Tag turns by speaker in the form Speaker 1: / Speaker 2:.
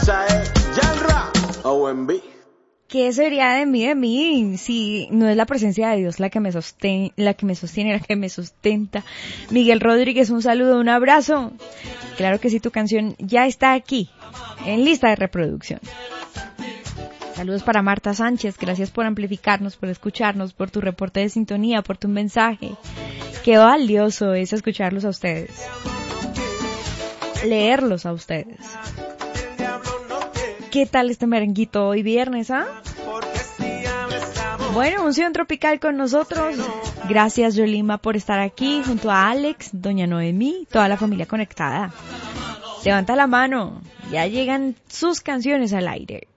Speaker 1: ¿Qué sería de mí, si no es la presencia de Dios la que me sostiene, la que me sustenta? Miguel Rodríguez, un saludo, un abrazo. Claro que sí, tu canción ya está aquí, en lista de reproducción. Saludos para Marta Sánchez, gracias por amplificarnos, por escucharnos, por tu reporte de sintonía, por tu mensaje. Qué valioso es escucharlos a ustedes, leerlos a ustedes. ¿Qué tal este merenguito hoy viernes, Bueno, Unción Tropical con nosotros. Gracias, Yolima, por estar aquí junto a Alex, doña Noemí, toda la familia conectada. Levanta la mano, ya llegan sus canciones al aire.